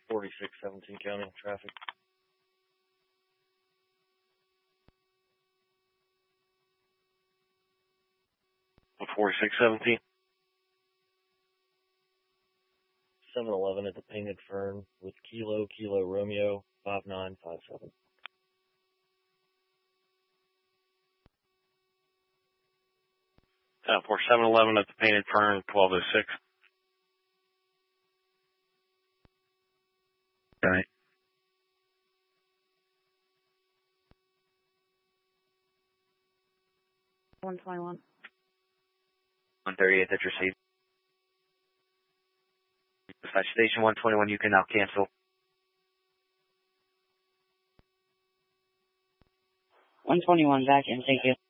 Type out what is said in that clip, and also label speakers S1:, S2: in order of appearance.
S1: 4617 County traffic. 4617. 7-Eleven at the Painted Fern with Kilo Romeo 5957. For 7-Eleven at the Painted Fern 1206.
S2: Right.
S3: 121.
S2: 138, that's received. Dispatch station 121, you can now cancel.
S3: 121 back in, thank you.